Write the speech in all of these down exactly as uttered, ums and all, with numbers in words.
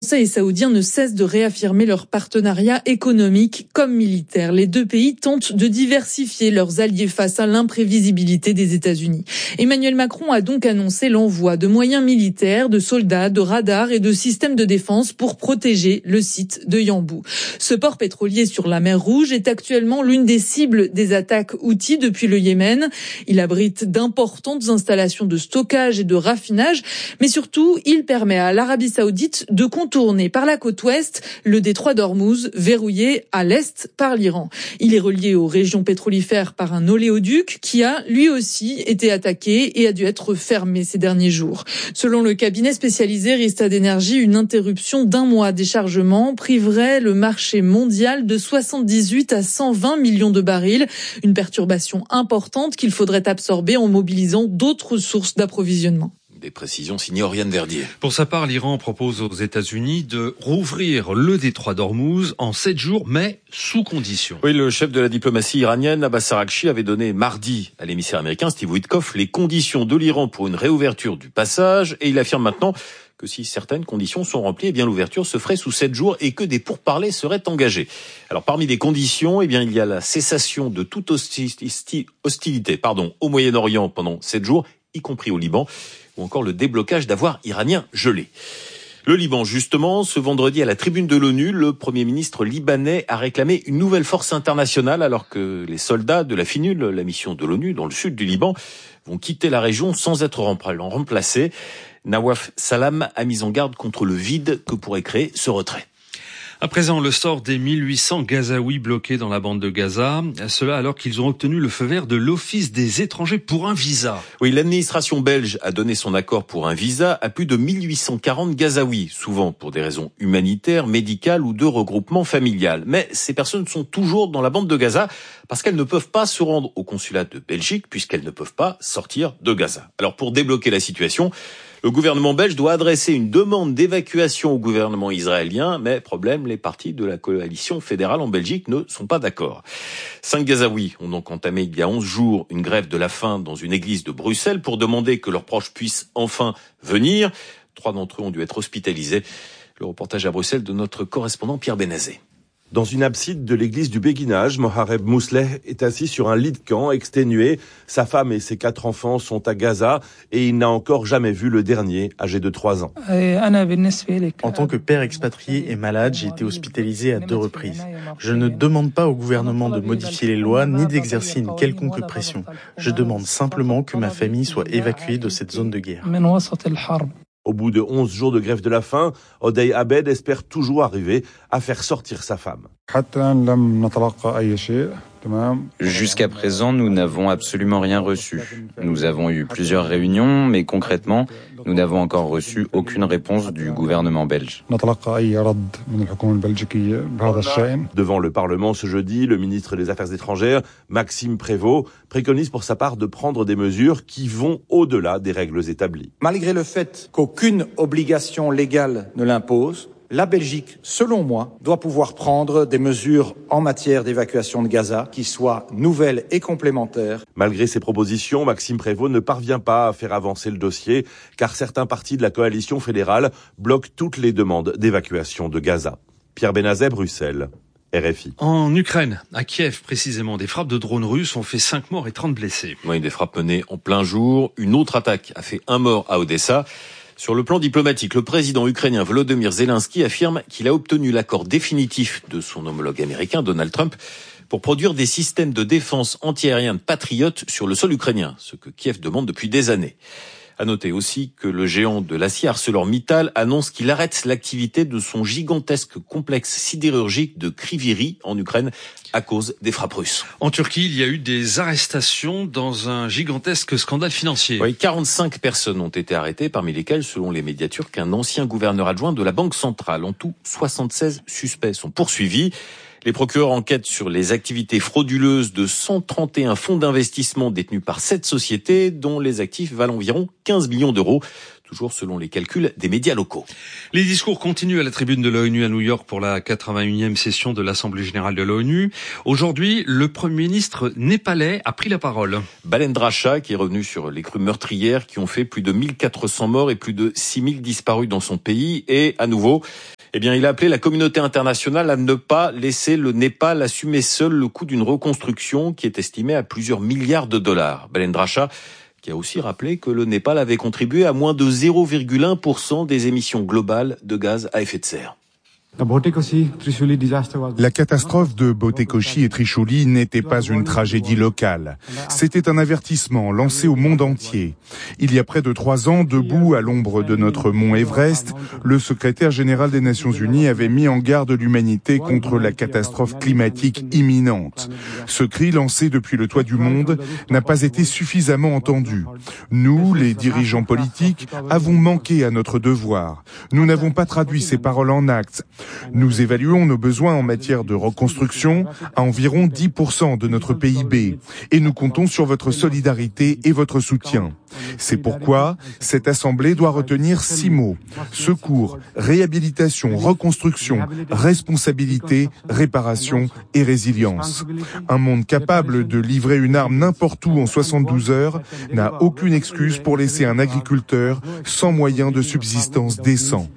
français et saoudien ne cessent de réaffirmer leur partenariat économique comme militaire. Les deux pays tentent de diversifier leurs alliés face à l'imprévisibilité des États-Unis. Emmanuel Macron a donc annoncé l'envoi de moyens militaires, de soldats, de radars et de systèmes de défense pour protéger le site de Yanbu. Ce port pétrolier sur la mer Rouge est actuellement l'une des cibles des attaques Houthis depuis le Yémen. Il abrite d'importantes installations de stockage et de raffinage, mais surtout, il permet à l'Arabie Saoudite de contourner par la côte ouest le détroit d'Ormuz, verrouillé à l'est par l'Iran. Il est relié aux régions pétrolifères par un oléoduc qui a lui aussi été attaqué et a dû être fermé ces derniers jours. Selon le cabinet spécialisé Rystad Energy, une interruption d'un mois des chargements priverait le marché mondial de soixante-dix-huit à cent vingt millions de barils. Une perturbation importante qu'il faudrait absorber en mobilisant d'autres sources d'approvisionnement. Des précisions signées Oriane Verdier. Pour sa part, l'Iran propose aux États-Unis de rouvrir le détroit d'Ormuz en sept jours, mais sous conditions. Oui, le chef de la diplomatie iranienne, Abbas Araghchi, avait donné mardi à l'émissaire américain Steve Witkoff les conditions de l'Iran pour une réouverture du passage, et il affirme maintenant que si certaines conditions sont remplies, eh bien l'ouverture se ferait sous sept jours et que des pourparlers seraient engagés. Alors parmi les conditions, eh bien il y a la cessation de toute hostilité, hostilité, pardon, au Moyen-Orient pendant sept jours, y compris au Liban, ou encore le déblocage d'avoirs iraniens gelés. Le Liban, justement, ce vendredi à la tribune de l'ONU, le Premier ministre libanais a réclamé une nouvelle force internationale alors que les soldats de la FINUL, la mission de l'ONU dans le sud du Liban, vont quitter la région sans être remplacés. Nawaf Salam a mis en garde contre le vide que pourrait créer ce retrait. À présent, le sort des mille huit cents Gazaouis bloqués dans la bande de Gaza, cela alors qu'ils ont obtenu le feu vert de l'Office des étrangers pour un visa. Oui, l'administration belge a donné son accord pour un visa à plus de mille huit cent quarante Gazaouis, souvent pour des raisons humanitaires, médicales ou de regroupement familial. Mais ces personnes sont toujours dans la bande de Gaza parce qu'elles ne peuvent pas se rendre au consulat de Belgique puisqu'elles ne peuvent pas sortir de Gaza. Alors pour débloquer la situation, le gouvernement belge doit adresser une demande d'évacuation au gouvernement israélien, mais problème, les partis de la coalition fédérale en Belgique ne sont pas d'accord. Cinq Gazaouis ont donc entamé il y a onze jours une grève de la faim dans une église de Bruxelles pour demander que leurs proches puissent enfin venir. Trois d'entre eux ont dû être hospitalisés. Le reportage à Bruxelles de notre correspondant Pierre Benazé. Dans une abside de l'église du Béguinage, Mohareb Mousleh est assis sur un lit de camp, exténué. Sa femme et ses quatre enfants sont à Gaza et il n'a encore jamais vu le dernier, âgé de trois ans. En tant que père expatrié et malade, j'ai été hospitalisé à deux reprises. Je ne demande pas au gouvernement de modifier les lois ni d'exercer une quelconque pression. Je demande simplement que ma famille soit évacuée de cette zone de guerre. Au bout de onze jours de grève de la faim, Odey Abed espère toujours arriver à faire sortir sa femme. Jusqu'à présent, nous n'avons absolument rien reçu. Nous avons eu plusieurs réunions, mais concrètement, nous n'avons encore reçu aucune réponse du gouvernement belge. Devant le Parlement ce jeudi, le ministre des Affaires étrangères, Maxime Prévost, préconise pour sa part de prendre des mesures qui vont au-delà des règles établies. Malgré le fait qu'aucune obligation légale ne l'impose, la Belgique, selon moi, doit pouvoir prendre des mesures en matière d'évacuation de Gaza qui soient nouvelles et complémentaires. Malgré ces propositions, Maxime Prévost ne parvient pas à faire avancer le dossier car certains partis de la coalition fédérale bloquent toutes les demandes d'évacuation de Gaza. Pierre Benazet, Bruxelles. R F I. En Ukraine, à Kiev précisément, des frappes de drones russes ont fait cinq morts et trente blessés. Oui, des frappes menées en plein jour. Une autre attaque a fait un mort à Odessa. Sur le plan diplomatique, le président ukrainien Volodymyr Zelensky affirme qu'il a obtenu l'accord définitif de son homologue américain Donald Trump pour produire des systèmes de défense antiaérienne patriotes sur le sol ukrainien, ce que Kiev demande depuis des années. À noter aussi que le géant de l'acier ArcelorMittal annonce qu'il arrête l'activité de son gigantesque complexe sidérurgique de Kryvyi en Ukraine à cause des frappes russes. En Turquie, il y a eu des arrestations dans un gigantesque scandale financier. Oui, quarante-cinq personnes ont été arrêtées, parmi lesquelles, selon les médias turcs, un ancien gouverneur adjoint de la Banque centrale. En tout, soixante-seize suspects sont poursuivis. Les procureurs enquêtent sur les activités frauduleuses de cent trente et un fonds d'investissement détenus par sept sociétés, dont les actifs valent environ quinze millions d'euros, toujours selon les calculs des médias locaux. Les discours continuent à la tribune de l'ONU à New York pour la quatre-vingt-unième session de l'Assemblée générale de l'ONU. Aujourd'hui, le Premier ministre népalais a pris la parole. Balendra Shah, qui est revenu sur les crues meurtrières qui ont fait plus de mille quatre cents morts et plus de six mille disparus dans son pays. Et à nouveau, Eh bien, il a appelé la communauté internationale à ne pas laisser le Népal assumer seul le coût d'une reconstruction qui est estimée à plusieurs milliards de dollars. Balendracha, qui a aussi rappelé que le Népal avait contribué à moins de zéro virgule un pour cent des émissions globales de gaz à effet de serre. La catastrophe de Botekoshi et Trishuli n'était pas une tragédie locale. C'était un avertissement lancé au monde entier. Il y a près de trois ans, debout à l'ombre de notre mont Everest, le secrétaire général des Nations Unies avait mis en garde l'humanité contre la catastrophe climatique imminente. Ce cri lancé depuis le toit du monde n'a pas été suffisamment entendu. Nous, les dirigeants politiques, avons manqué à notre devoir. Nous n'avons pas traduit ces paroles en actes. Nous évaluons nos besoins en matière de reconstruction à environ dix pour cent de notre P I B et nous comptons sur votre solidarité et votre soutien. C'est pourquoi cette assemblée doit retenir six mots: secours, réhabilitation, reconstruction, responsabilité, réparation et résilience. Un monde capable de livrer une arme n'importe où en soixante-douze heures n'a aucune excuse pour laisser un agriculteur sans moyen de subsistance décent.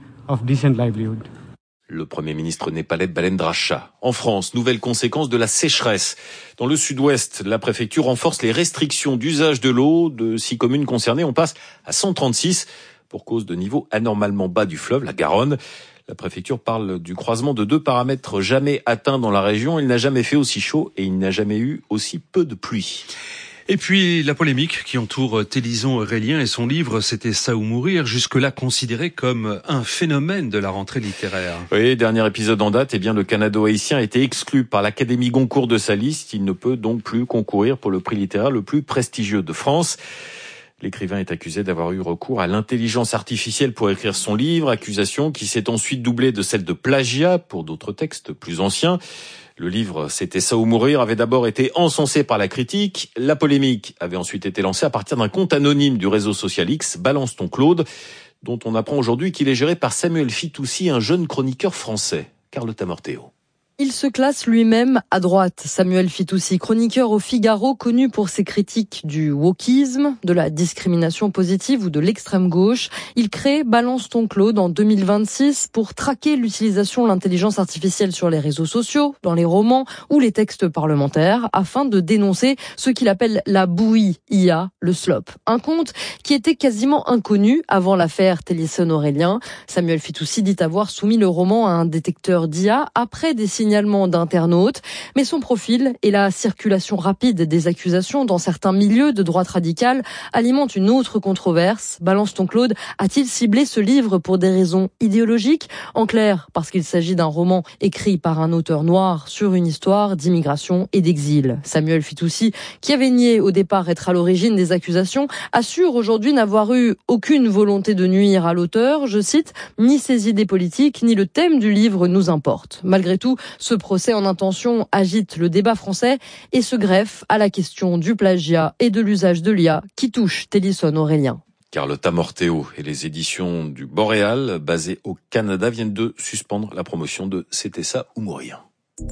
Le Premier ministre népalais Balendracha. En France, nouvelle conséquence de la sécheresse. Dans le sud-ouest, la préfecture renforce les restrictions d'usage de l'eau. De six communes concernées, on passe à cent trente-six pour cause de niveau anormalement bas du fleuve, la Garonne. La préfecture parle du croisement de deux paramètres jamais atteints dans la région. Il n'a jamais fait aussi chaud et il n'a jamais eu aussi peu de pluie. Et puis la polémique qui entoure Télisson Aurélien et son livre « C'était ça ou mourir », jusque-là considéré comme un phénomène de la rentrée littéraire. Oui, dernier épisode en date, eh bien le Canado-haïtien a été exclu par l'Académie Goncourt de sa liste. Il ne peut donc plus concourir pour le prix littéraire le plus prestigieux de France. L'écrivain est accusé d'avoir eu recours à l'intelligence artificielle pour écrire son livre, accusation qui s'est ensuite doublée de celle de plagiat pour d'autres textes plus anciens. Le livre « C'était ça ou mourir » avait d'abord été encensé par la critique. La polémique avait ensuite été lancée à partir d'un compte anonyme du réseau social X, Balance ton Claude, dont on apprend aujourd'hui qu'il est géré par Samuel Fitoussi, un jeune chroniqueur français. Carlotta Morteo. Il se classe lui-même à droite. Samuel Fitoussi, chroniqueur au Figaro, connu pour ses critiques du wokisme, de la discrimination positive ou de l'extrême gauche. Il crée Balance ton Claude en deux mille vingt-six pour traquer l'utilisation de l'intelligence artificielle sur les réseaux sociaux, dans les romans ou les textes parlementaires, afin de dénoncer ce qu'il appelle la bouillie I A, le slop. Un compte qui était quasiment inconnu avant l'affaire Télisson Aurélien. Samuel Fitoussi dit avoir soumis le roman à un détecteur d'I A après des signalements d'internautes, mais son profil et la circulation rapide des accusations dans certains milieux de droite radicale alimentent une autre controverse. Balance ton Claude a-t-il ciblé ce livre pour des raisons idéologiques ? En clair, parce qu'il s'agit d'un roman écrit par un auteur noir sur une histoire d'immigration et d'exil. Samuel Fitoussi, qui avait nié au départ être à l'origine des accusations, assure aujourd'hui n'avoir eu aucune volonté de nuire à l'auteur. Je cite, « Ni ses idées politiques, ni le thème du livre nous importent ». Malgré tout, ce procès en intention agite le débat français et se greffe à la question du plagiat et de l'usage de l'I A qui touche Télisson Aurélien. Carlotta Morteo et les éditions du Boréal, basées au Canada, viennent de suspendre la promotion de C'était ça ou mourir.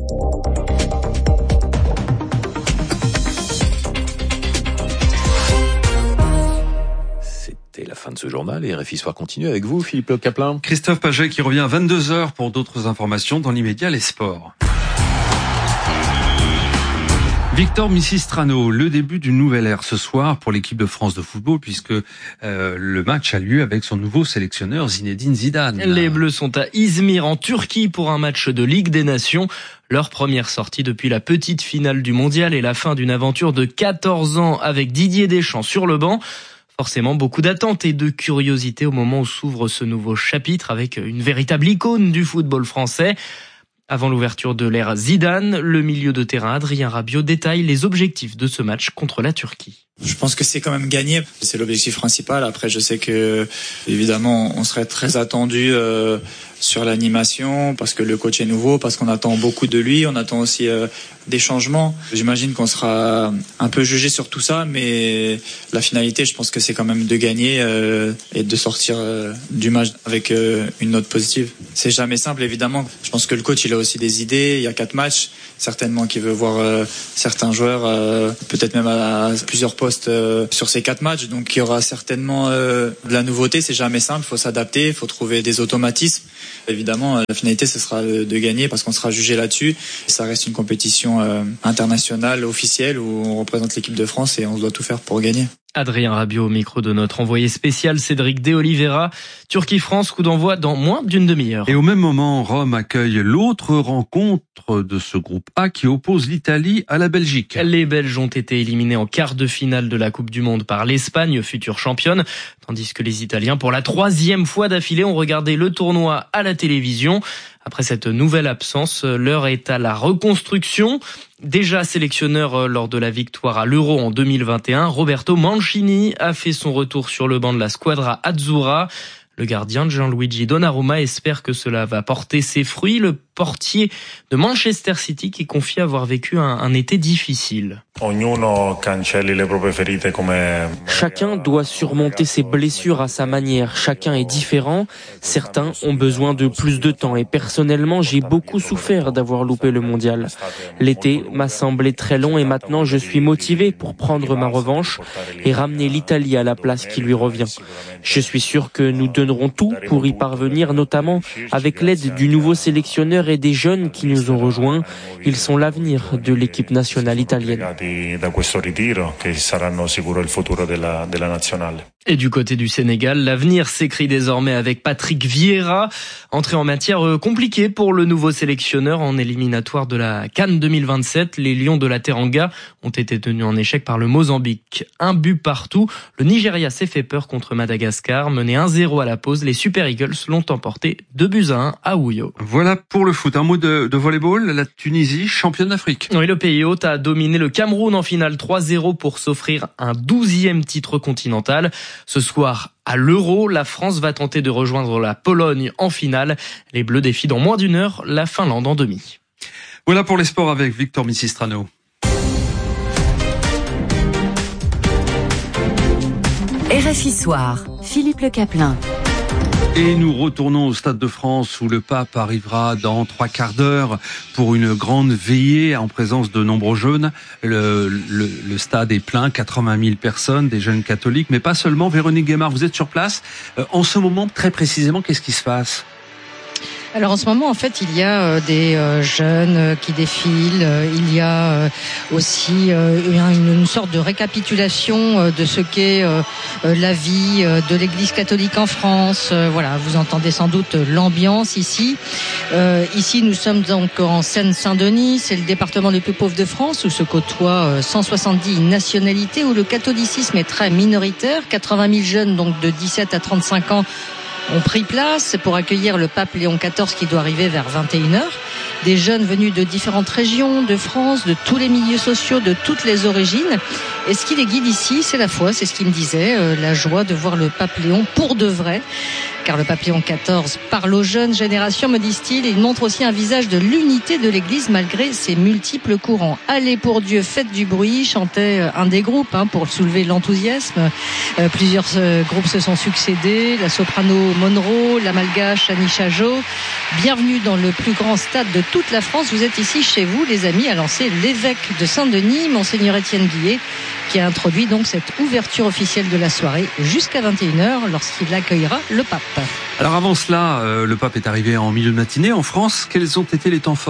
C'était la fin de ce journal et R F I Soir continue avec vous, Philippe Le Caplin. Christophe Paget qui revient à vingt-deux heures pour d'autres informations. Dans l'immédiat, les sports. Victor Misistrano, le début d'une nouvelle ère ce soir pour l'équipe de France de football puisque euh, le match a lieu avec son nouveau sélectionneur Zinedine Zidane. Les Bleus sont à Izmir en Turquie pour un match de Ligue des Nations. Leur première sortie depuis la petite finale du mondial et la fin d'une aventure de quatorze ans avec Didier Deschamps sur le banc. Forcément, beaucoup d'attentes et de curiosité au moment où s'ouvre ce nouveau chapitre avec une véritable icône du football français. Avant l'ouverture de l'ère Zidane, le milieu de terrain Adrien Rabiot détaille les objectifs de ce match contre la Turquie. Je pense que c'est quand même gagné, c'est l'objectif principal. Après, je sais que évidemment, on serait très attendu euh, sur l'animation parce que le coach est nouveau, parce qu'on attend beaucoup de lui, on attend aussi euh, des changements. J'imagine qu'on sera un peu jugé sur tout ça, mais la finalité, je pense que c'est quand même de gagner euh, et de sortir euh, du match avec euh, une note positive. C'est jamais simple, évidemment. Je pense que le coach, il a aussi des idées. Il y a quatre matchs, certainement qu'il veut voir euh, certains joueurs, euh, peut-être même à, à plusieurs postes poste euh, sur ces quatre matchs. Donc il y aura certainement euh, de la nouveauté. C'est jamais simple, il faut s'adapter, il faut trouver des automatismes. Évidemment, la finalité, ce sera de gagner parce qu'on sera jugé là-dessus. Ça reste une compétition euh, internationale, officielle, où on représente l'équipe de France et on doit tout faire pour gagner. Adrien Rabiot au micro de notre envoyé spécial Cédric De Oliveira. Turquie-France, coup d'envoi dans moins d'une demi-heure. Et au même moment, Rome accueille l'autre rencontre de ce groupe A qui oppose l'Italie à la Belgique. Les Belges ont été éliminés en quart de finale de la Coupe du Monde par l'Espagne, future championne, tandis que les Italiens, pour la troisième fois d'affilée, ont regardé le tournoi à la télévision. Après cette nouvelle absence, l'heure est à la reconstruction. Déjà sélectionneur lors de la victoire à l'Euro en deux mille vingt et un, Roberto Mancini a fait son retour sur le banc de la squadra Azzurra. Le gardien Gianluigi Donnarumma espère que cela va porter ses fruits. Le portier de Manchester City qui confie avoir vécu un, un été difficile. Chacun doit surmonter ses blessures à sa manière. Chacun est différent. Certains ont besoin de plus de temps et personnellement, j'ai beaucoup souffert d'avoir loupé le mondial. L'été m'a semblé très long et maintenant je suis motivé pour prendre ma revanche et ramener l'Italie à la place qui lui revient. Je suis sûr que nous donnerons tout pour y parvenir, notamment avec l'aide du nouveau sélectionneur et des jeunes qui nous ont rejoints. Ils sont l'avenir de l'équipe nationale italienne. Et du côté du Sénégal, l'avenir s'écrit désormais avec Patrick Vieira. Entrée en matière compliquée pour le nouveau sélectionneur en éliminatoire de la CAN deux mille vingt-sept. Les Lions de la Teranga ont été tenus en échec par le Mozambique. Un but partout. Le Nigeria s'est fait peur contre Madagascar. Mené un zéro à la pause, les Super Eagles l'ont emporté deux buts à un à Ouyo. Voilà pour le foot. Un mot de, de volleyball. La Tunisie, championne d'Afrique. Oui, le pays hôte a dominé le Cameroun en finale trois zéro pour s'offrir un douzième titre continental. Ce soir, à l'Euro, la France va tenter de rejoindre la Pologne en finale. Les Bleus défient dans moins d'une heure la Finlande en demi. Voilà pour les sports avec Victor Missistrano. R F I Soir, Philippe Le Caplin. Et nous retournons au Stade de France où le pape arrivera dans trois quarts d'heure pour une grande veillée en présence de nombreux jeunes. Le, le, le stade est plein, quatre-vingt mille personnes, des jeunes catholiques, mais pas seulement. Véronique Guémard, vous êtes sur place. Euh, en ce moment, très précisément, qu'est-ce qui se passe ? Alors en ce moment, en fait, il y a euh, des euh, jeunes euh, qui défilent. Euh, il y a euh, aussi euh, une, une sorte de récapitulation euh, de ce qu'est euh, euh, la vie euh, de l'Église catholique en France. Euh, voilà, vous entendez sans doute l'ambiance ici. Euh, ici, nous sommes donc en Seine-Saint-Denis. C'est le département le plus pauvre de France où se côtoient euh, cent soixante-dix nationalités, où le catholicisme est très minoritaire. quatre-vingt mille jeunes, donc de dix-sept à trente-cinq ans, ont pris place pour accueillir le pape Léon quatorze qui doit arriver vers vingt et une heures. Des jeunes venus de différentes régions de France, de tous les milieux sociaux, de toutes les origines. Et ce qui les guide ici, c'est la foi, c'est ce qu'il me disait, euh, la joie de voir le pape Léon pour de vrai. Car le pape Léon quatorze parle aux jeunes générations, me disent-ils, et il montre aussi un visage de l'unité de l'Église malgré ses multiples courants. Allez pour Dieu, faites du bruit, chantait un des groupes hein, pour soulever l'enthousiasme. Euh, plusieurs euh, groupes se sont succédés, la soprano Monroe, la malgache Anisha Jo. Bienvenue dans le plus grand stade de toute la France. Vous êtes ici chez vous, les amis, a lancé l'évêque de Saint-Denis, Monseigneur Étienne Guillet, qui a introduit donc cette ouverture officielle de la soirée jusqu'à vingt et une heures lorsqu'il accueillera le pape. Alors avant cela, euh, le pape est arrivé en milieu de matinée en France. Quels ont été les temps forts ?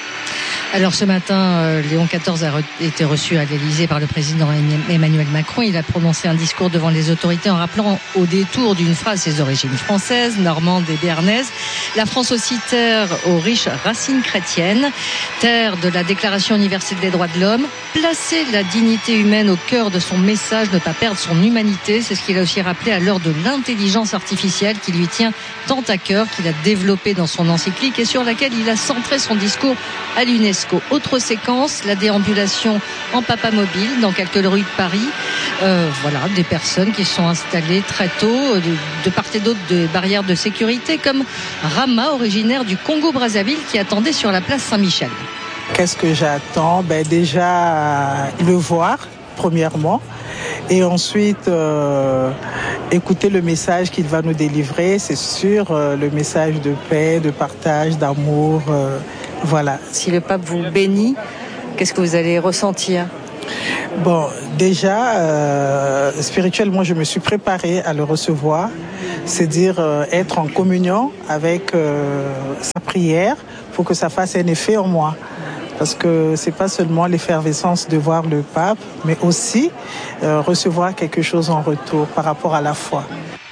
Alors ce matin, euh, Léon quatorze a re- été reçu à l'Élysée par le président Emmanuel Macron. Il a prononcé un discours devant les autorités en rappelant au détour d'une phrase ses origines françaises, normandes et béarnaises. La France aussi terre aux riches racines chrétiennes, terre de la Déclaration universelle des droits de l'homme. Placer la dignité humaine au cœur de son message, ne pas perdre son humanité, c'est ce qu'il a aussi rappelé à l'heure de l'intelligence artificielle qui lui tient tant à cœur, qu'il a développé dans son encyclique et sur laquelle il a centré son discours à l'UNESCO. Autre séquence, la déambulation en papa mobile dans quelques rues de Paris. Euh, voilà, des personnes qui sont installées très tôt de, de part et d'autre de barrières de sécurité, comme Rama, originaire du Congo-Brazzaville, qui attendait sur la place Saint-Michel. Qu'est-ce que j'attends ? Ben déjà, le voir, premièrement. Et ensuite, euh, écouter le message qu'il va nous délivrer. C'est sûr, euh, le message de paix, de partage, d'amour. Euh, voilà. Si le pape vous bénit, qu'est-ce que vous allez ressentir ? Bon, déjà, euh, spirituellement, je me suis préparée à le recevoir, c'est-à-dire euh, être en communion avec euh, sa prière pour que ça fasse un effet en moi. Parce que c'est pas seulement l'effervescence de voir le pape, mais aussi euh, recevoir quelque chose en retour par rapport à la foi.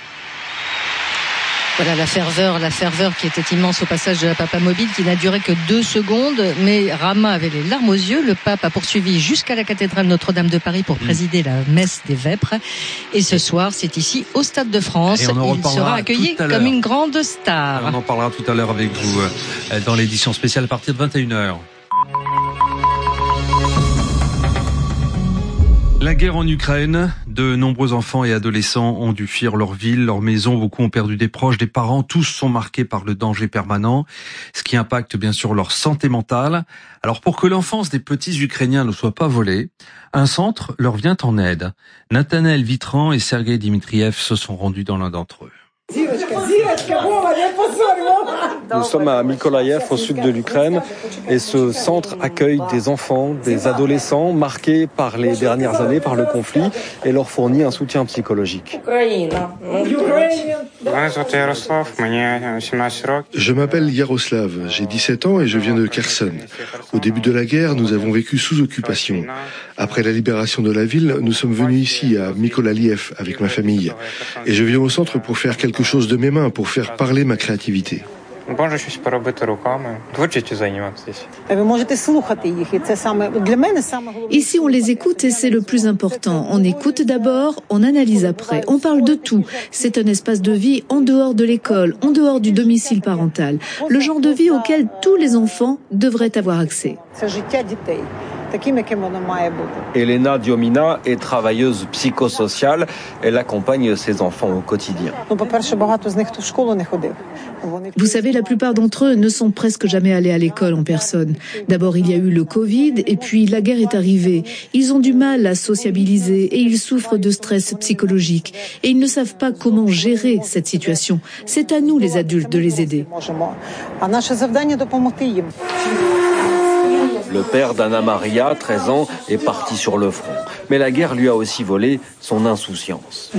Voilà la ferveur, la ferveur qui était immense au passage de la Papa Mobile, qui n'a duré que deux secondes, mais Rama avait les larmes aux yeux. Le pape a poursuivi jusqu'à la cathédrale Notre-Dame de Paris pour présider la messe des Vêpres. Et ce soir, c'est ici au Stade de France. Il sera accueilli comme une grande star. On en parlera tout à l'heure avec vous dans l'édition spéciale à partir de vingt et une heures. La guerre en Ukraine, de nombreux enfants et adolescents ont dû fuir leur ville, leur maison, beaucoup ont perdu des proches, des parents, tous sont marqués par le danger permanent, ce qui impacte bien sûr leur santé mentale. Alors pour que l'enfance des petits Ukrainiens ne soit pas volée, un centre leur vient en aide. Nathanaël Vitran et Sergueï Dmitriev se sont rendus dans l'un d'entre eux. Nous sommes à Mykolaïev, au sud de l'Ukraine, et ce centre accueille des enfants, des adolescents marqués par les dernières années, par le conflit, et leur fournit un soutien psychologique. Je m'appelle Yaroslav, j'ai dix-sept ans et je viens de Kherson. Au début de la guerre, nous avons vécu sous occupation. Après la libération de la ville, nous sommes venus ici à Mykolaïev avec ma famille. Et je viens au centre pour faire quelque chose de mes mains, pour faire parler ma créativité. Ici, on les écoute et c'est le plus important. On écoute d'abord, on analyse après. On parle de tout. C'est un espace de vie en dehors de l'école, en dehors du domicile parental. Le genre de vie auquel tous les enfants devraient avoir accès. Elena Diomina est travailleuse psychosociale. Elle accompagne ses enfants au quotidien. Vous savez, la plupart d'entre eux ne sont presque jamais allés à l'école en personne. D'abord, il y a eu le Covid et puis la guerre est arrivée. Ils ont du mal à sociabiliser et ils souffrent de stress psychologique. Et ils ne savent pas comment gérer cette situation. C'est à nous, les adultes, de les aider. Le père d'Anna Maria, treize ans, est parti sur le front. Mais la guerre lui a aussi volé son insouciance.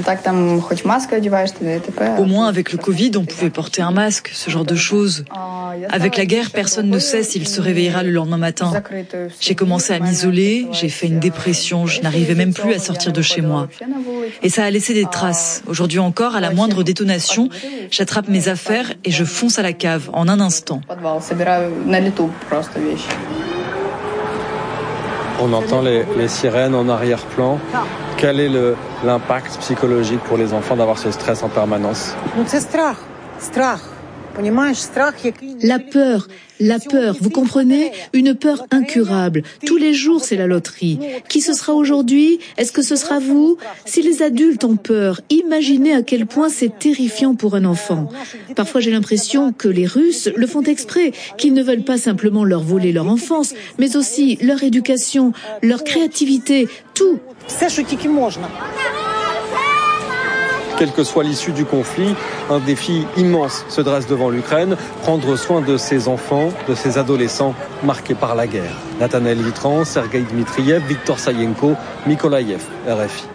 Au moins, avec le Covid, on pouvait porter un masque, ce genre de choses. Avec la guerre, personne ne sait s'il se réveillera le lendemain matin. J'ai commencé à m'isoler, j'ai fait une dépression, je n'arrivais même plus à sortir de chez moi. Et ça a laissé des traces. Aujourd'hui encore, à la moindre détonation, j'attrape mes affaires et je fonce à la cave en un instant. On entend les, les sirènes en arrière-plan. Quel est le, l'impact psychologique pour les enfants d'avoir ce stress en permanence? La peur, la peur, vous comprenez? Une peur incurable. Tous les jours, c'est la loterie. Qui ce sera aujourd'hui? Est-ce que ce sera vous? Si les adultes ont peur, imaginez à quel point c'est terrifiant pour un enfant. Parfois, j'ai l'impression que les Russes le font exprès, qu'ils ne veulent pas simplement leur voler leur enfance, mais aussi leur éducation, leur créativité, tout. Quelle que soit l'issue du conflit, un défi immense se dresse devant l'Ukraine, prendre soin de ses enfants, de ses adolescents marqués par la guerre. Nathanaël Vitran, Sergueï Dmitriev, Victor Sayenko, Mykolaïev, R F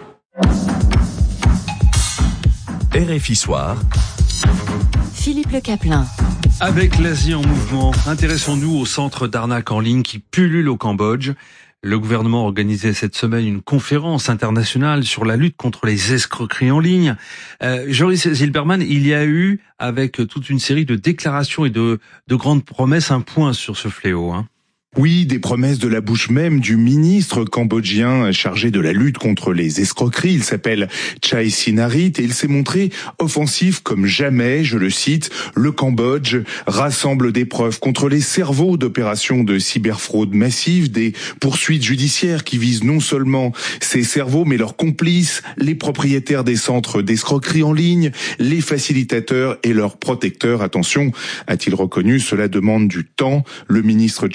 I. R F I Soir. Philippe Le Caplin. Avec l'Asie en mouvement, intéressons-nous au centre d'arnaque en ligne qui pullule au Cambodge. Le gouvernement organisait cette semaine une conférence internationale sur la lutte contre les escroqueries en ligne. Euh, Joris Zilberman, il y a eu, avec toute une série de déclarations et de, de grandes promesses, un point sur ce fléau, hein. Oui, des promesses de la bouche même du ministre cambodgien chargé de la lutte contre les escroqueries. Il s'appelle Chai Sinarit et il s'est montré offensif comme jamais. Je le cite, le Cambodge rassemble des preuves contre les cerveaux d'opérations de cyberfraude massive, des poursuites judiciaires qui visent non seulement ces cerveaux, mais leurs complices, les propriétaires des centres d'escroquerie en ligne, les facilitateurs et leurs protecteurs. Attention, a-t-il reconnu, cela demande du temps. Le ministre Chai s'est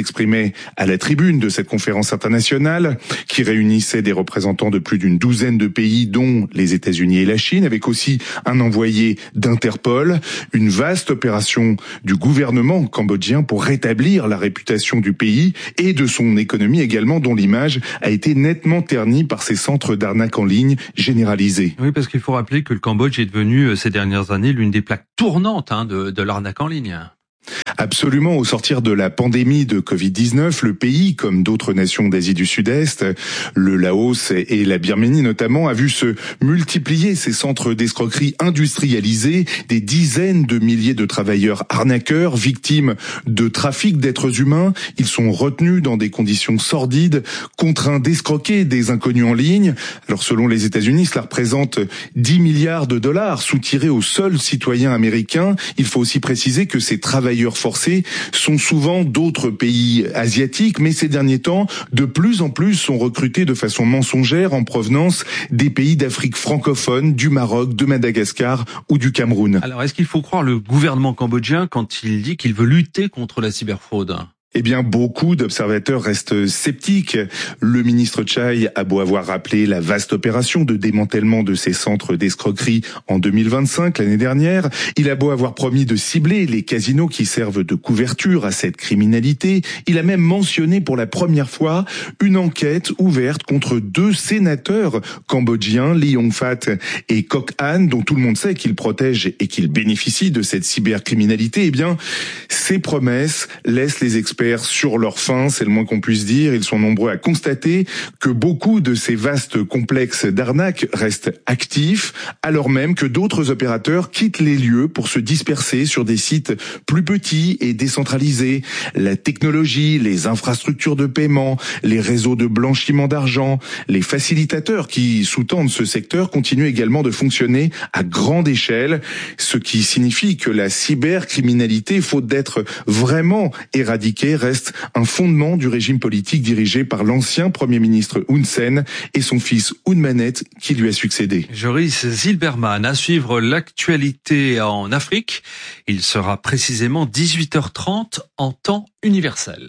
s'exprimait à la tribune de cette conférence internationale qui réunissait des représentants de plus d'une douzaine de pays, dont les États-Unis et la Chine, avec aussi un envoyé d'Interpol. Une vaste opération du gouvernement cambodgien pour rétablir la réputation du pays et de son économie également, dont l'image a été nettement ternie par ces centres d'arnaque en ligne généralisés. Oui, parce qu'il faut rappeler que le Cambodge est devenu ces dernières années l'une des plaques tournantes hein, de, de l'arnaque en ligne. Absolument. Au sortir de la pandémie de covid dix-neuf, le pays, comme d'autres nations d'Asie du Sud-Est, le Laos et la Birmanie notamment, a vu se multiplier ces centres d'escroquerie industrialisés, des dizaines de milliers de travailleurs arnaqueurs, victimes de trafic d'êtres humains. Ils sont retenus dans des conditions sordides, contraints d'escroquer des inconnus en ligne. Alors selon les États-Unis, cela représente dix milliards de dollars soutirés aux seuls citoyens américains. Il faut aussi préciser que ces travailleurs forcés sont souvent d'autres pays asiatiques, mais ces derniers temps, de plus en plus sont recrutés de façon mensongère en provenance des pays d'Afrique francophone, du Maroc, de Madagascar ou du Cameroun. Alors, est-ce qu'il faut croire le gouvernement cambodgien quand il dit qu'il veut lutter contre la cyberfraude ? Eh bien, beaucoup d'observateurs restent sceptiques. Le ministre Chai a beau avoir rappelé la vaste opération de démantèlement de ces centres d'escroquerie en deux mille vingt-cinq, l'année dernière. Il a beau avoir promis de cibler les casinos qui servent de couverture à cette criminalité. Il a même mentionné pour la première fois une enquête ouverte contre deux sénateurs cambodgiens, Lee Yong-fat et Kok An, dont tout le monde sait qu'ils protègent et qu'ils bénéficient de cette cybercriminalité. Eh bien, ces promesses laissent les experts sur leur faim, c'est le moins qu'on puisse dire. Ils sont nombreux à constater que beaucoup de ces vastes complexes d'arnaques restent actifs, alors même que d'autres opérateurs quittent les lieux pour se disperser sur des sites plus petits et décentralisés. La technologie, les infrastructures de paiement, les réseaux de blanchiment d'argent, les facilitateurs qui sous-tendent ce secteur continuent également de fonctionner à grande échelle, ce qui signifie que la cybercriminalité, faute d'être vraiment éradiquée, reste un fondement du régime politique dirigé par l'ancien Premier ministre Hun Sen et son fils Hun Manet qui lui a succédé. Joris Zilberman, à suivre l'actualité en Afrique. Il sera précisément dix-huit heures trente en temps universel.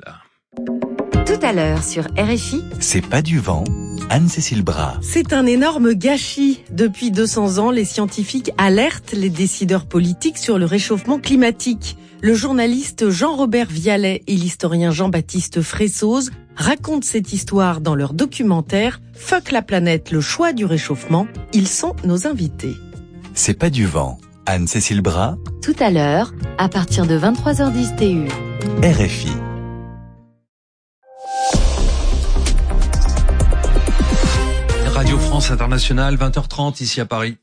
Tout à l'heure sur R F I. C'est pas du vent. Anne-Cécile Bras. C'est un énorme gâchis. Depuis deux cents ans, les scientifiques alertent les décideurs politiques sur le réchauffement climatique. Le journaliste Jean-Robert Vialet et l'historien Jean-Baptiste Fressoz racontent cette histoire dans leur documentaire « Fuck la planète, le choix du réchauffement ». Ils sont nos invités. C'est pas du vent. Anne-Cécile Bras. Tout à l'heure, à partir de vingt-trois heures dix T U. R F I. Radio France Internationale, vingt heures trente ici à Paris.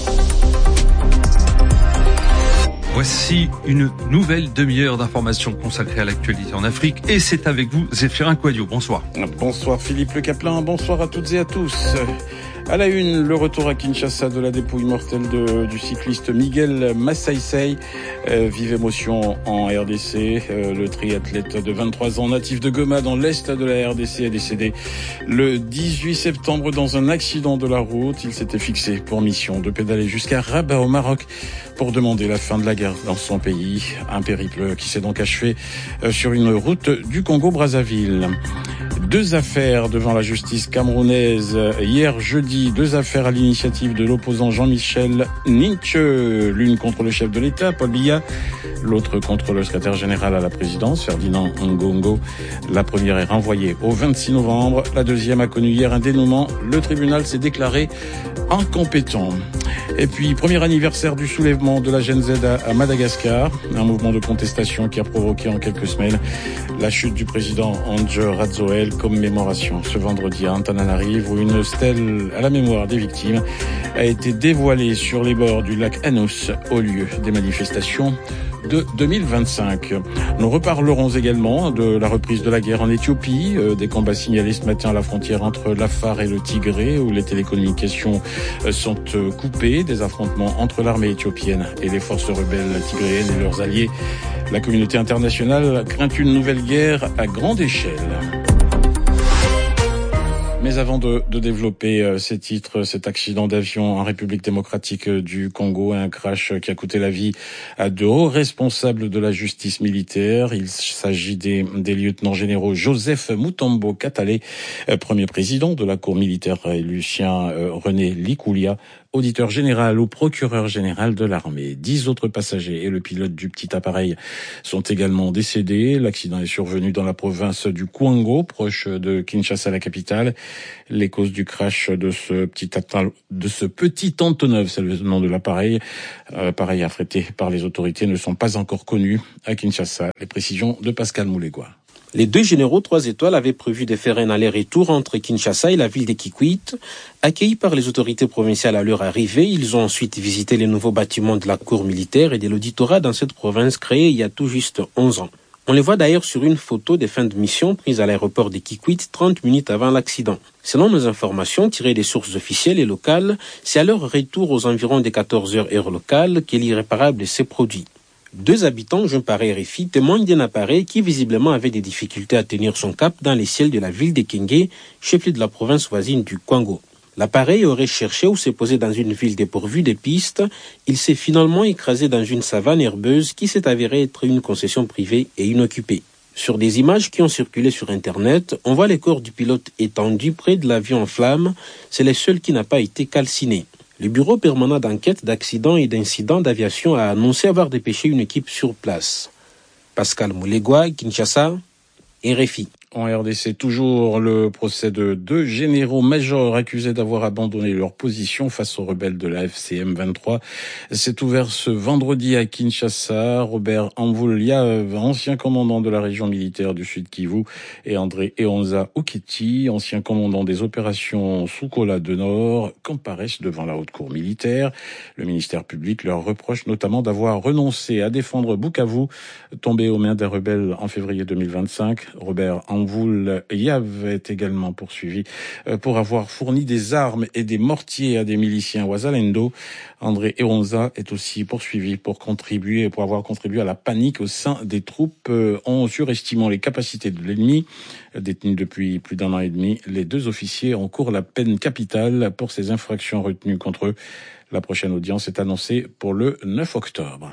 Voici une nouvelle demi-heure d'informations consacrée à l'actualité en Afrique et c'est avec vous Zéphirin Quadio. Bonsoir. Bonsoir Philippe Le Caplin, bonsoir à toutes et à tous. À la une, le retour à Kinshasa de la dépouille mortelle de, du cycliste Miguel Massaïsei. Euh, vive émotion en R D C. Euh, le triathlète de vingt-trois ans, natif de Goma dans l'est de la R D C, est décédé le dix-huit septembre dans un accident de la route. Il s'était fixé pour mission de pédaler jusqu'à Rabat au Maroc pour demander la fin de la guerre dans son pays. Un périple qui s'est donc achevé euh, sur une route du Congo-Brazzaville. Deux affaires devant la justice camerounaise hier jeudi, deux affaires à l'initiative de l'opposant Jean-Michel Ninche, l'une contre le chef de l'État, Paul Biya, l'autre contre le secrétaire général à la présidence, Ferdinand Ngongo. La première est renvoyée au vingt-six novembre, la deuxième a connu hier un dénouement, le tribunal s'est déclaré incompétent. Et puis, premier anniversaire du soulèvement de la Gen Z à Madagascar, un mouvement de contestation qui a provoqué en quelques semaines la chute du président Andry Rajoelina. Commémoration ce vendredi à Antananarivo où une stèle à la mémoire des victimes a été dévoilée sur les bords du lac Anos au lieu des manifestations de deux mille vingt-cinq. Nous reparlerons également de la reprise de la guerre en Éthiopie, euh, des combats signalés ce matin à la frontière entre l'Afar et le Tigré où les télécommunications euh, sont euh, coupées, des affrontements entre l'armée éthiopienne et les forces rebelles tigréennes et leurs alliés. La communauté internationale craint une nouvelle guerre à grande échelle. Mais avant de, de développer euh, ces titres, cet accident d'avion en République démocratique du Congo, un crash qui a coûté la vie à deux hauts responsables de la justice militaire. Il s'agit des, des lieutenants généraux Joseph Mutombo Katale, euh, premier président de la cour militaire, et Lucien euh, René Likoulia, auditeur général ou procureur général de l'armée. Dix autres passagers et le pilote du petit appareil sont également décédés. L'accident est survenu dans la province du Kwango, proche de Kinshasa, la capitale. Les causes du crash de ce petit de ce petit Antonov, c'est le nom de l'appareil, euh, appareil affrété par les autorités, ne sont pas encore connues à Kinshasa. Les précisions de Pascal Moulegua. Les deux généraux trois étoiles avaient prévu de faire un aller-retour entre Kinshasa et la ville de Kikwit. Accueillis par les autorités provinciales à leur arrivée, ils ont ensuite visité les nouveaux bâtiments de la cour militaire et de l'auditorat dans cette province créée il y a tout juste onze ans. On les voit d'ailleurs sur une photo des fins de mission prise à l'aéroport de Kikwit trente minutes avant l'accident. Selon nos informations tirées des sources officielles et locales, c'est à leur retour aux environs des quatorze heures heure locale que l'irréparable s'est produit. Deux habitants joints par R F I témoignent d'un appareil qui visiblement avait des difficultés à tenir son cap dans les ciels de la ville de Kenge, chef-lieu de la province voisine du Kwango. L'appareil aurait cherché ou s'est posé dans une ville dépourvue de pistes. Il s'est finalement écrasé dans une savane herbeuse qui s'est avérée être une concession privée et inoccupée. Sur des images qui ont circulé sur Internet, on voit les corps du pilote étendus près de l'avion en flammes. C'est le seul qui n'a pas été calciné. Le bureau permanent d'enquête d'accidents et d'incidents d'aviation a annoncé avoir dépêché une équipe sur place. Pascal Moulegua, Kinshasa, R F I. En R D C, toujours le procès de deux généraux-majors accusés d'avoir abandonné leur position face aux rebelles de la F C M vingt-trois. C'est ouvert ce vendredi à Kinshasa. Robert Amvouliav, ancien commandant de la région militaire du Sud Kivu, et André Eonza Oketi, ancien commandant des opérations Soukola de Nord, comparaissent devant la haute cour militaire. Le ministère public leur reproche notamment d'avoir renoncé à défendre Bukavu, tombé aux mains des rebelles en février deux mille vingt-cinq. Robert Amvouliav est également poursuivi pour avoir fourni des armes et des mortiers à des miliciens Wazalendo. André Eonza est aussi poursuivi pour contribuer, pour avoir contribué à la panique au sein des troupes en surestimant les capacités de l'ennemi. Détenus depuis plus d'un an et demi, les deux officiers encourent la peine capitale pour ces infractions retenues contre eux. La prochaine audience est annoncée pour le neuf octobre.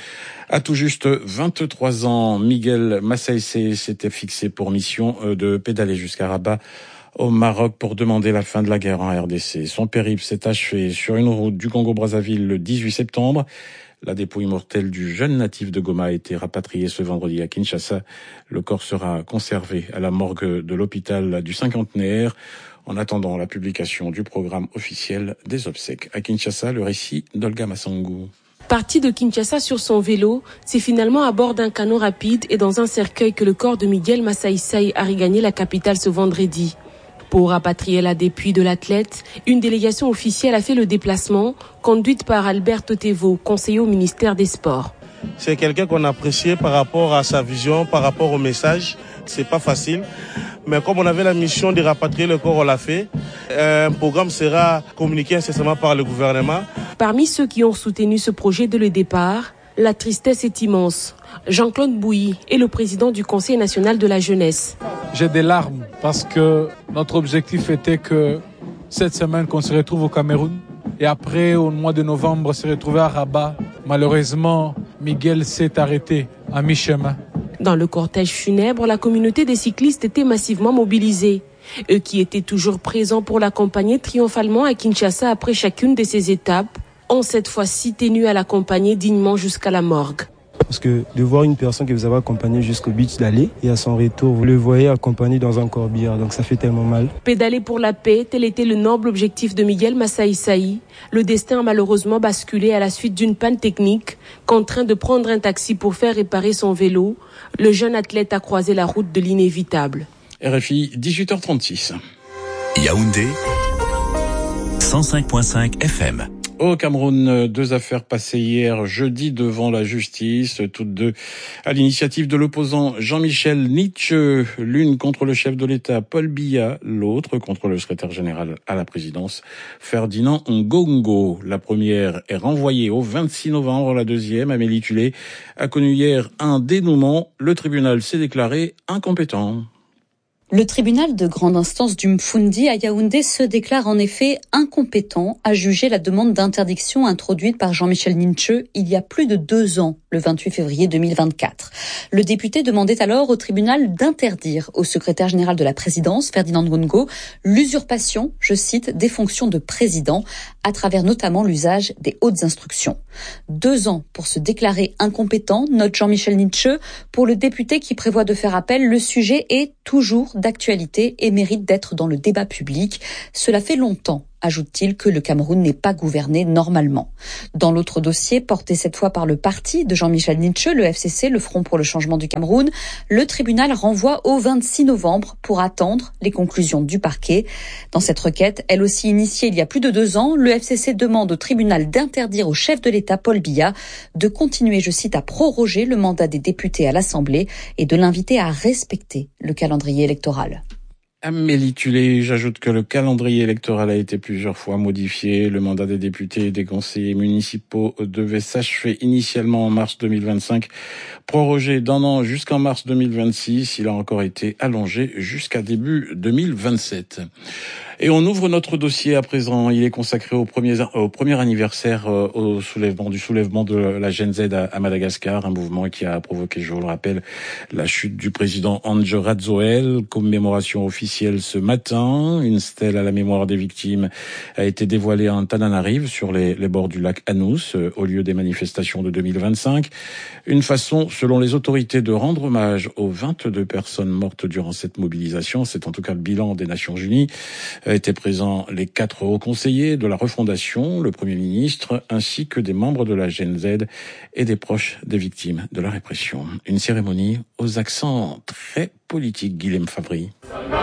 À tout juste vingt-trois ans, Miguel Massaïsé s'était fixé pour mission de pédaler jusqu'à Rabat, au Maroc, pour demander la fin de la guerre en R D C. Son périple s'est achevé sur une route du Congo-Brazzaville le dix-huit septembre. La dépouille mortelle du jeune natif de Goma a été rapatriée ce vendredi à Kinshasa. Le corps sera conservé à la morgue de l'hôpital du cinquantenaire en attendant la publication du programme officiel des obsèques. À Kinshasa, le récit d'Olga Massangou. Parti de Kinshasa sur son vélo, c'est finalement à bord d'un canot rapide et dans un cercueil que le corps de Miguel Massaïsé a regagné la capitale ce vendredi. Pour rapatrier la dépouille de l'athlète, une délégation officielle a fait le déplacement, conduite par Alberto Tevo, conseiller au ministère des Sports. C'est quelqu'un qu'on appréciait par rapport à sa vision, par rapport au message. C'est pas facile, mais comme on avait la mission de rapatrier le corps, on l'a fait. Un programme sera communiqué incessamment par le gouvernement. Parmi ceux qui ont soutenu ce projet dès le départ, la tristesse est immense. Jean-Claude Bouilly est le président du Conseil national de la jeunesse. J'ai des larmes parce que notre objectif était que cette semaine qu'on se retrouve au Cameroun et après au mois de novembre se retrouver à Rabat. Malheureusement, Miguel s'est arrêté à mi-chemin. Dans le cortège funèbre, la communauté des cyclistes était massivement mobilisée. Eux qui étaient toujours présents pour l'accompagner triomphalement à Kinshasa après chacune de ces étapes, ont cette fois-ci tenu à l'accompagner dignement jusqu'à la morgue. Parce que de voir une personne qui vous avait accompagné jusqu'au beach d'aller et à son retour, vous le voyez accompagné dans un corbillard, donc ça fait tellement mal. Pédaler pour la paix, tel était le noble objectif de Miguel Massaïsé. Le destin a malheureusement basculé à la suite d'une panne technique. Contraint de prendre un taxi pour faire réparer son vélo, le jeune athlète a croisé la route de l'inévitable. R F I, dix-huit heures trente-six. Yaoundé, cent cinq virgule cinq F M. Au Cameroun, deux affaires passées hier jeudi devant la justice, toutes deux à l'initiative de l'opposant Jean-Michel Nietzsche, l'une contre le chef de l'État Paul Biya, l'autre contre le secrétaire général à la présidence Ferdinand Ngongo. La première est renvoyée au vingt-six novembre, la deuxième, Amélie Tulé, a connu hier un dénouement. Le tribunal s'est déclaré incompétent. Le tribunal de grande instance du Mfundi à Yaoundé se déclare en effet incompétent à juger la demande d'interdiction introduite par Jean-Michel Ninche il y a plus de deux ans, le vingt-huit février deux mille vingt-quatre. Le député demandait alors au tribunal d'interdire au secrétaire général de la présidence, Ferdinand Ngongo, l'usurpation, je cite, des fonctions de président, à travers notamment l'usage des hautes instructions. Deux ans pour se déclarer incompétent, note Jean-Michel Ninche. Pour le député qui prévoit de faire appel, le sujet est toujours d'actualité et mérite d'être dans le débat public. Cela fait longtemps, ajoute-t-il, que le Cameroun n'est pas gouverné normalement. Dans l'autre dossier, porté cette fois par le parti de Jean-Michel Ninche, le F C C, le Front pour le changement du Cameroun, le tribunal renvoie au vingt-six novembre pour attendre les conclusions du parquet. Dans cette requête, elle aussi initiée il y a plus de deux ans, le F C C demande au tribunal d'interdire au chef de l'État, Paul Biya, de continuer, je cite, à proroger le mandat des députés à l'Assemblée et de l'inviter à respecter le calendrier électoral. Amélie Tulé, j'ajoute que le calendrier électoral a été plusieurs fois modifié. Le mandat des députés et des conseillers municipaux devait s'achever initialement en mars deux mille vingt-cinq, prorogé d'un an jusqu'en mars deux mille vingt-six. Il a encore été allongé jusqu'à début deux mille vingt-sept. Et on ouvre notre dossier à présent. Il est consacré au premier, au premier anniversaire euh, au soulèvement, du soulèvement de la Gen Z à, à Madagascar, un mouvement qui a provoqué, je vous le rappelle, la chute du président Andry Rajoelina. Commémoration officielle ce matin. Une stèle à la mémoire des victimes a été dévoilée à Antananarive, sur les, les bords du lac Anous, euh, au lieu des manifestations de deux mille vingt-cinq. Une façon, selon les autorités, de rendre hommage aux vingt-deux personnes mortes durant cette mobilisation. C'est en tout cas le bilan des Nations Unies. Étaient présents les quatre hauts conseillers de la refondation, le Premier ministre, ainsi que des membres de la Gen Z et des proches des victimes de la répression. Une cérémonie aux accents très politiques, Guilhem Favry.